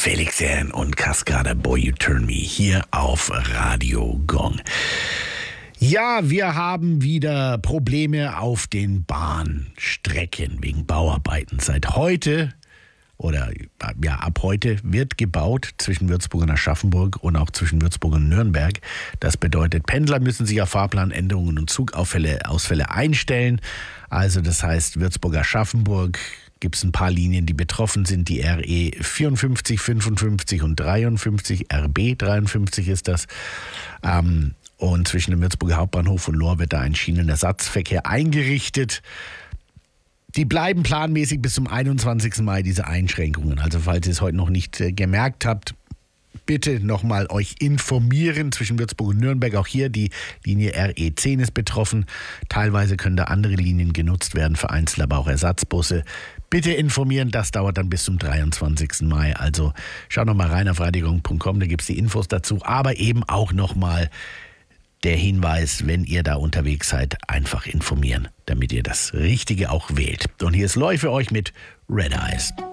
Felix Jähn und Cascada Boy You Turn Me hier auf Radio Gong. Ja, wir haben wieder Probleme auf den Bahnstrecken wegen Bauarbeiten. Seit heute ab heute wird gebaut zwischen Würzburg und Aschaffenburg und auch zwischen Würzburg und Nürnberg. Das bedeutet, Pendler müssen sich auf Fahrplanänderungen und Zugausfälle einstellen. Also das heißt, Würzburg-Aschaffenburg gibt es ein paar Linien, die betroffen sind. Die RE 54, 55 und 53, RB 53 ist das. Und zwischen dem Würzburger Hauptbahnhof und Lohr wird da ein Schienenersatzverkehr eingerichtet. Die bleiben planmäßig bis zum 21. Mai, diese Einschränkungen. Also falls ihr es heute noch nicht gemerkt habt, bitte nochmal euch informieren zwischen Würzburg und Nürnberg. Auch hier die Linie RE10 ist betroffen. Teilweise können da andere Linien genutzt werden, vereinzelt aber auch Ersatzbusse. Bitte informieren, das dauert dann bis zum 23. Mai. Also schaut nochmal rein auf radiogong.com, da gibt es die Infos dazu. Aber eben auch nochmal der Hinweis, wenn ihr da unterwegs seid, einfach informieren, damit ihr das Richtige auch wählt. Und hier ist Loy für euch mit Red Eyes.